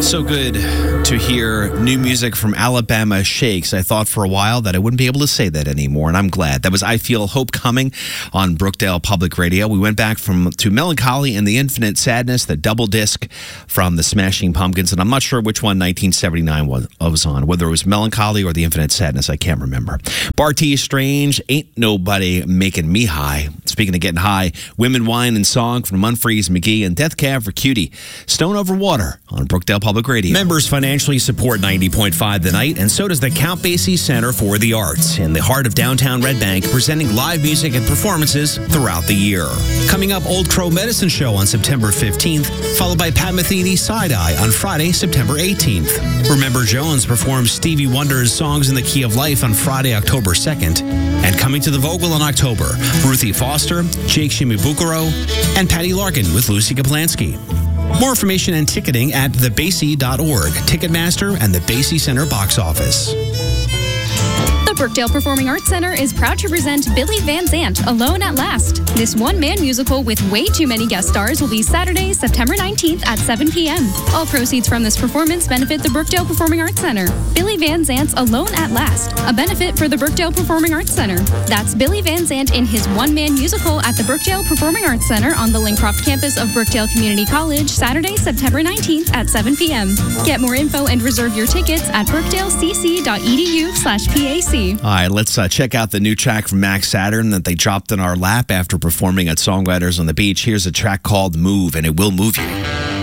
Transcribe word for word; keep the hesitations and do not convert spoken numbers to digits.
So good to hear new music from Alabama Shakes. I thought for a while that I wouldn't be able to say that anymore, and I'm glad. That was I Feel Hope Coming on Brookdale Public Radio. We went back from to Melancholy and the Infinite Sadness, the double disc from the Smashing Pumpkins, and I'm not sure which one nineteen seventy-nine was, was on, whether it was Melancholy or the Infinite Sadness. I can't remember. Barty Strange, Ain't Nobody Making Me High. Speaking of getting high, Women, Wine, and Song from Munfreeze, McGee, and Death Cab for Cutie. Stone Over Water on Brookdale Public Radio. Members financially support ninety point five The Night, and so does the Count Basie Center for the Arts in the heart of downtown Red Bank, presenting live music and performances throughout the year. Coming up, Old Crow Medicine Show on September fifteenth, followed by Pat Metheny Side Eye on Friday, September eighteenth. Remember Jones performs Stevie Wonder's Songs in the Key of Life on Friday, October second. And coming to the Vogel in October, Ruthie Foster, Jake Shimabukuro, and Patty Larkin with Lucy Kaplansky. More information and ticketing at the basie dot org, Ticketmaster, and the Basie Center box office. The Brookdale Performing Arts Center is proud to present Billy Van Zandt, Alone at Last. This one-man musical with way too many guest stars will be Saturday, September nineteenth at seven p.m. All proceeds from this performance benefit the Brookdale Performing Arts Center. Billy Van Zandt's Alone at Last, a benefit for the Brookdale Performing Arts Center. That's Billy Van Zandt in his one-man musical at the Brookdale Performing Arts Center on the Lincroft campus of Brookdale Community College, Saturday, September nineteenth at seven p.m. Get more info and reserve your tickets at brookdalecc.edu slash PAC. All right, let's uh, check out the new track from Max Saturn that they dropped in our lap after performing at Songwriters on the Beach. Here's a track called Move, and it will move you.